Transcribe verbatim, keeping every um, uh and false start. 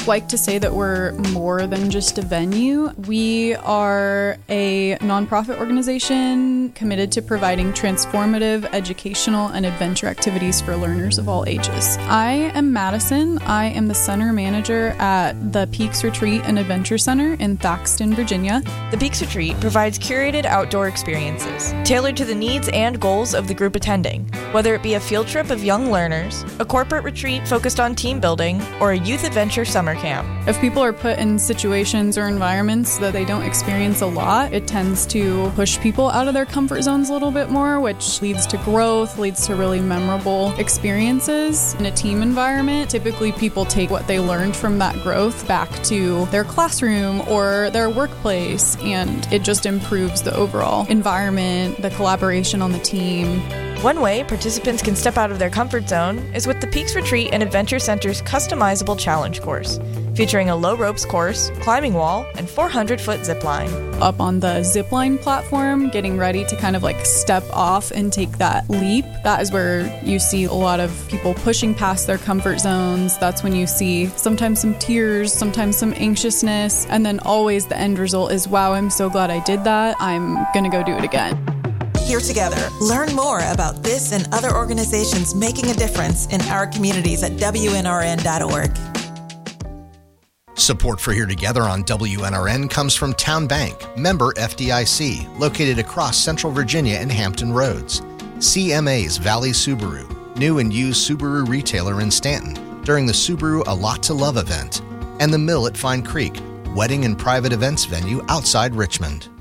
like to say that we're more than just a venue. We are a nonprofit organization committed to providing transformative educational and adventure activities for learners of all ages. I am Madison. I am the center manager at the Peaks Retreat and Adventure Center in Thaxton, Virginia. The Peaks Retreat provides curated outdoor experiences tailored to the needs and goals of the group attending, whether it be a field trip of young learners, a corporate retreat focused on team building, or a youth adventure summer camp. If people are put in situations or environments that they don't experience a lot, it tends to push people out of their comfort zones a little bit more, which leads to growth, leads to really memorable experiences. In a team environment, typically people take what they learned from that growth back to their classroom or their workplace, and it just improves the overall environment, the collaboration on the team. One way participants can step out of their comfort zone is with the Peaks Retreat and Adventure Center's customizable challenge course, featuring a low ropes course, climbing wall, and four hundred foot zip line. Up on the zip line platform, getting ready to kind of like step off and take that leap. That is where you see a lot of people pushing past their comfort zones. That's when you see sometimes some tears, sometimes some anxiousness, and then always the end result is, wow, I'm so glad I did that. I'm gonna go do it again. Here Together. Learn more about this and other organizations making a difference in our communities at W N R N dot org. Support for Here Together on W N R N comes from Town Bank, member F D I C, located across Central Virginia and Hampton Roads. C M A's Valley Subaru, new and used Subaru retailer in Stanton during the Subaru A Lot to Love event. And the Mill at Fine Creek, wedding and private events venue outside Richmond.